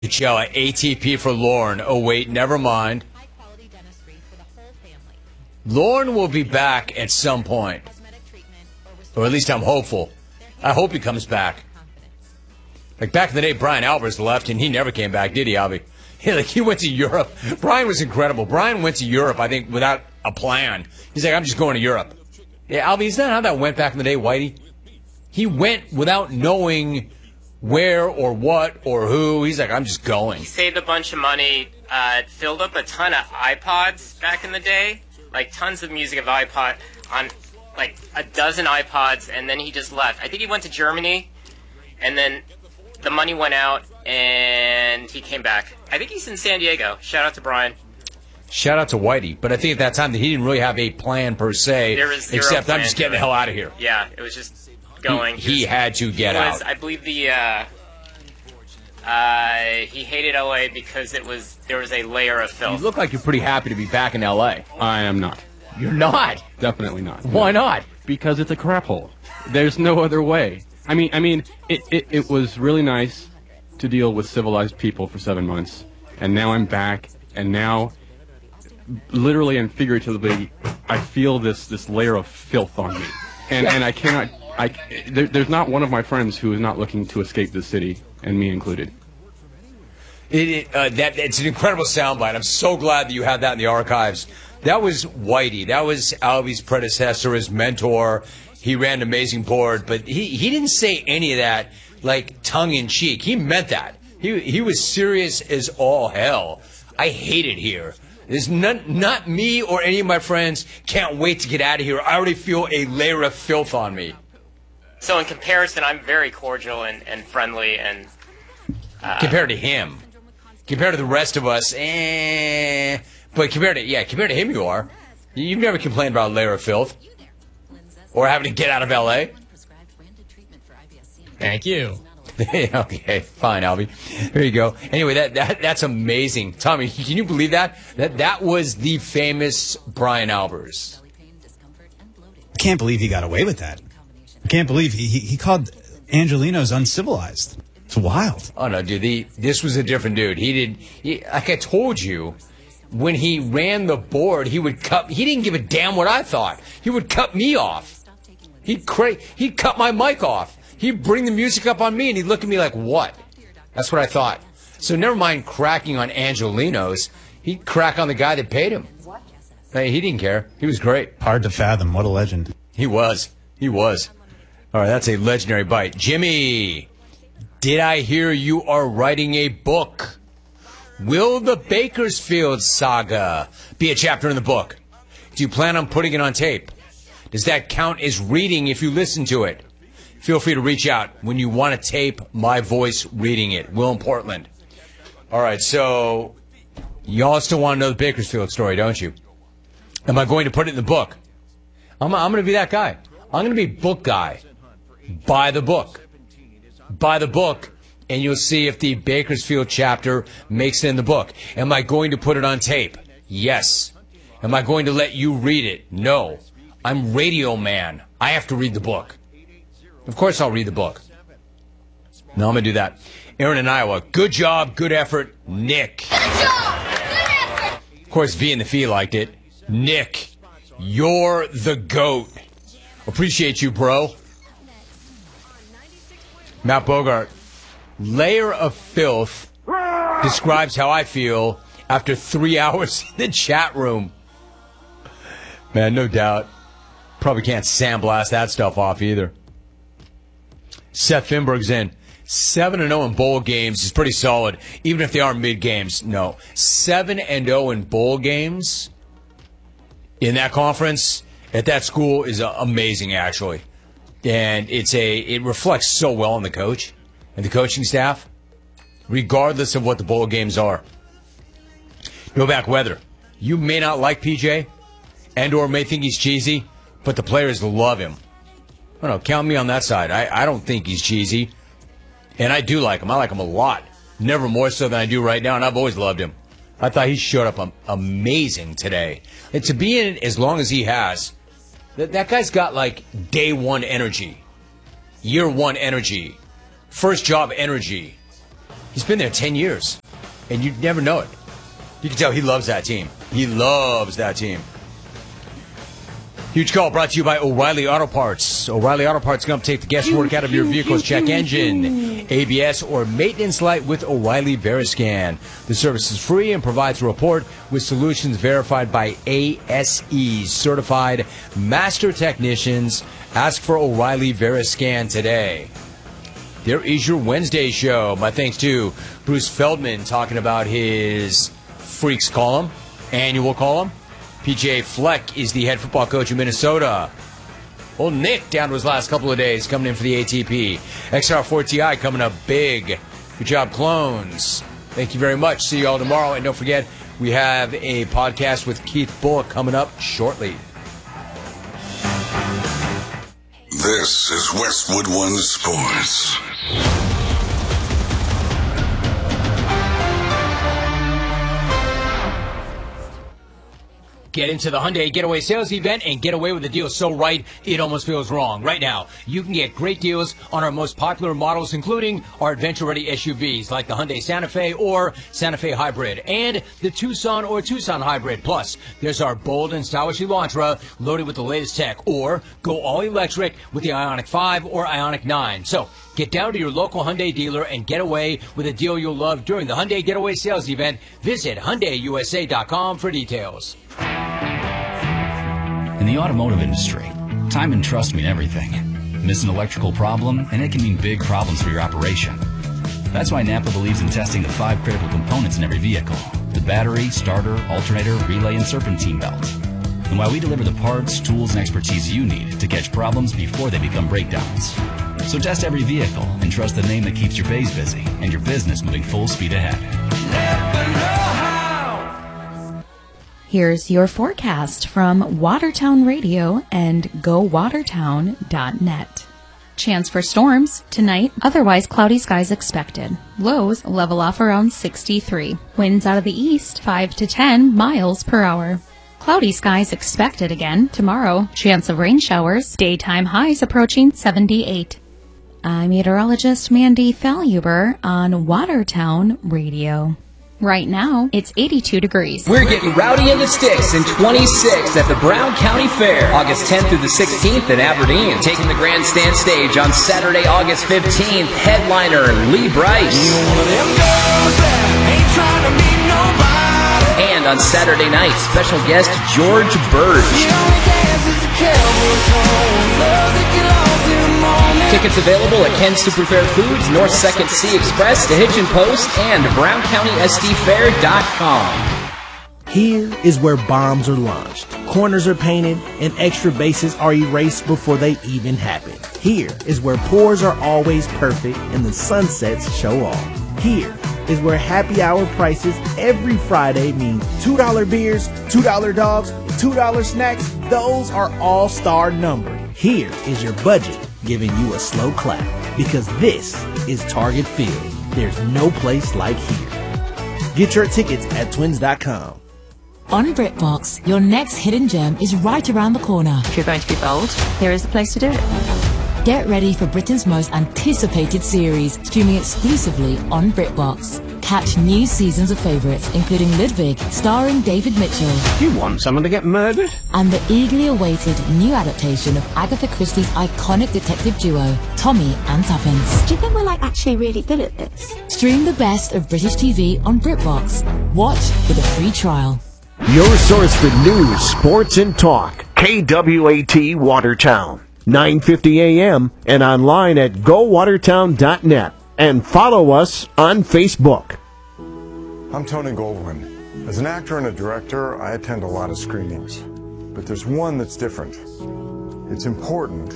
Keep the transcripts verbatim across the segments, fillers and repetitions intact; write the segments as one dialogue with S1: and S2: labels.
S1: Coachella, A T P for Lauren. Oh, wait, never mind. Lauren will be back at some point. Or at least I'm hopeful. I hope he comes back. Like back in the day, Brian Albers left, and he never came back, did he, Albie? He, like, he went to Europe. Brian was incredible. Brian went to Europe, I think, without a plan. He's like, I'm just going to Europe. Yeah, Albie, is that how that went back in the day, Whitey? He went without knowing where or what or who. He's like, I'm just going.
S2: He saved a bunch of money, uh, filled up a ton of iPods back in the day, like tons of music of iPod on like a dozen iPods, and then he just left. I think he went to Germany, and then the money went out, and he came back. I think he's in San Diego. Shout out to Brian.
S1: Shout out to Whitey. But I think at that time that he didn't really have a plan per se,
S2: there was
S1: except
S2: plan
S1: I'm just getting the hell out of here.
S2: Yeah, it was just going.
S1: He, he had to get
S2: he was,
S1: out.
S2: I believe the uh, uh, he hated L A because it was there was a layer of filth.
S1: You look like you're pretty happy to be back in L A.
S3: I am not.
S1: You're not?
S3: Definitely not.
S1: Why
S3: no.
S1: not?
S3: Because it's a crap hole. There's no other way. I mean, I mean, it, it, it was really nice to deal with civilized people for seven months, and now I'm back, and now, literally and figuratively, I feel this, this layer of filth on me, and and I cannot. I there, there's not one of my friends who is not looking to escape the city, and me included.
S1: It, it, uh, that it's an incredible soundbite. I'm so glad that you had that in the archives. That was Whitey. That was Albie's predecessor, his mentor. He ran an amazing board, but he, he didn't say any of that like tongue in cheek. He meant that. He he was serious as all hell. I hate it here. There's not, not me or any of my friends can't wait to get out of here. I already feel a layer of filth on me.
S2: So in comparison, I'm very cordial and, and friendly. and uh,
S1: Compared to him. Compared to the rest of us, eh. But compared to, yeah, compared to him you are. You've never complained about a layer of filth. Or having to get out of L A.
S4: Thank you.
S1: Okay, fine, Albie. There you go. Anyway, that, that that's amazing. Tommy, can you believe that? That that was the famous Brian Albers.
S5: I can't believe he got away with that. I can't believe he he, he called Angelinos uncivilized. It's wild.
S1: Oh, no, dude. The, this was a different dude. He did, he, like I told you, when he ran the board, he would cut, he didn't give a damn what I thought. He would cut me off. He'd, cra- he'd cut my mic off. He'd bring the music up on me, and he'd look at me like, what? That's what I thought. So never mind cracking on Angelinos. He'd crack on the guy that paid him. Hey, he didn't care. He was great.
S5: Hard to fathom. What a legend.
S1: He was. He was. All right, that's a legendary bite. Jimmy, did I hear you are writing a book? Will the Bakersfield saga be a chapter in the book? Do you plan on putting it on tape? Does that count as reading if you listen to it? Feel free to reach out when you want to tape my voice reading it. Will in Portland. All right, so y'all still want to know the Bakersfield story, don't you? Am I going to put it in the book? I'm, I'm going to be that guy. I'm going to be book guy. Buy the book. Buy the book, and you'll see if the Bakersfield chapter makes it in the book. Am I going to put it on tape? Yes. Am I going to let you read it? No. I'm radio man. I have to read the book. Of course I'll read the book. No, I'm going to do that. Aaron in Iowa. Good job, good effort, Nick.
S6: Good job, good effort.
S1: Of course, V and the Fee liked it. Nick, you're the GOAT. Appreciate you, bro. Matt Bogart. Layer of filth describes how I feel after three hours in the chat room. Man, no doubt. Probably can't sandblast that stuff off either. Seth Finberg's in. seven and oh in bowl games is pretty solid, even if they are mid-games. No. seven and oh in bowl games in that conference at that school is uh, amazing, actually. And it's a it reflects so well on the coach and the coaching staff, regardless of what the bowl games are. Novak Weather. You may not like P J and or may think he's cheesy, but the players love him. I don't know, count me on that side. I, I don't think he's cheesy. And I do like him. I like him a lot. Never more so than I do right now, and I've always loved him. I thought he showed up um, amazing today. And to be in it as long as he has, that, that guy's got like day one energy, year one energy, first job energy. He's been there ten years, and you'd never know it. You can tell he loves that team. He loves that team. Huge call brought to you by O'Reilly Auto Parts. O'Reilly Auto Parts going to take the guesswork out of your vehicle's check engine, A B S, or maintenance light with O'Reilly Veriscan. The service is free and provides a report with solutions verified by A S E, certified master technicians. Ask for O'Reilly Veriscan today. There is your Wednesday show. My thanks to Bruce Feldman talking about his Freaks column, annual column. P J Fleck is the head football coach in Minnesota. Old Nick down to his last couple of days coming in for the A T P. X R four T I coming up big. Good job, clones. Thank you very much. See you all tomorrow. And don't forget, we have a podcast with Keith Bullock coming up shortly.
S4: This is Westwood One Sports.
S1: Get into the Hyundai Getaway Sales Event and get away with a deal so right, it almost feels wrong. Right now, you can get great deals on our most popular models, including our adventure-ready S U Vs like the Hyundai Santa Fe or Santa Fe Hybrid and the Tucson or Tucson Hybrid. Plus, there's our bold and stylish Elantra loaded with the latest tech, or go all-electric with the Ioniq five or Ioniq nine. So, get down to your local Hyundai dealer and get away with a deal you'll love during the Hyundai Getaway Sales Event. Visit Hyundai U S A dot com for details.
S7: In the automotive industry, time and trust mean everything. Miss an electrical problem, and it can mean big problems for your operation. That's why Napa believes in testing the five critical components in every vehicle: the battery, starter, alternator, relay, and serpentine belt. And why we deliver the parts, tools, and expertise you need to catch problems before they become breakdowns. So test every vehicle and trust the name that keeps your bays busy and your business moving full speed ahead.
S8: Here's your forecast from Watertown Radio and go watertown dot net. Chance for storms tonight, otherwise cloudy skies expected. Lows level off around sixty-three. Winds out of the east five to ten miles per hour. Cloudy skies expected again tomorrow. Chance of rain showers. Daytime highs approaching seventy-eight. I'm meteorologist Mandy Falhuber on Watertown Radio. Right now, it's eighty-two degrees.
S9: We're getting rowdy in the sticks in twenty-six at the Brown County Fair, August tenth through the sixteenth in Aberdeen. Taking the grandstand stage on Saturday, August fifteenth, headliner Lee Brice. And on Saturday night, special guest George Burge. Tickets available at Ken's Superfair Foods, North second C Express, The Hitchin Post, and brown county s d fair dot com.
S10: Here is where bombs are launched, corners are painted, and extra bases are erased before they even happen. Here is where pours are always perfect and the sunsets show off. Here is where happy hour prices every Friday mean two dollar beers, two dollar dogs, and two dollar snacks. Those are all-star numbered. Here is your budget giving you a slow clap, because this is Target Field. There's no place like here. Get your tickets at twins dot com.
S11: On BritBox, your next hidden gem is right around the corner.
S12: If you're going to be bold, here is the place to do it.
S11: Get ready for Britain's most anticipated series, streaming exclusively on BritBox. Catch new seasons of favourites, including Ludwig, starring David Mitchell.
S13: You want someone to get murdered?
S11: And the eagerly awaited new adaptation of Agatha Christie's iconic detective duo, Tommy and Tuppence.
S12: Do you think we're like actually really good at this?
S11: Stream the best of British T V on BritBox. Watch with a free trial.
S14: Your source for news, sports, and talk. K W A T Watertown. nine fifty a.m. and online at go watertown dot net. And follow us on Facebook.
S15: I'm Tony Goldwyn. As an actor and a director, I attend a lot of screenings. But there's one that's different. It's important,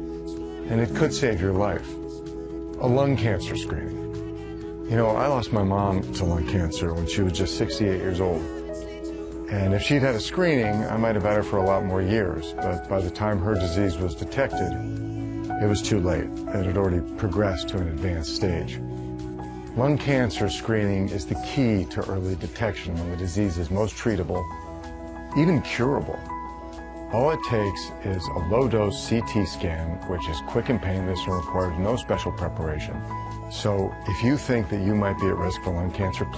S15: and it could save your life. A lung cancer screening. You know, I lost my mom to lung cancer when she was just sixty-eight years old. And if she'd had a screening, I might have had her for a lot more years. But by the time her disease was detected, it was too late. It had already progressed to an advanced stage. Lung cancer screening is the key to early detection when the disease is most treatable, even curable. All it takes is a low-dose C T scan, which is quick and painless and requires no special preparation. So if you think that you might be at risk for lung cancer,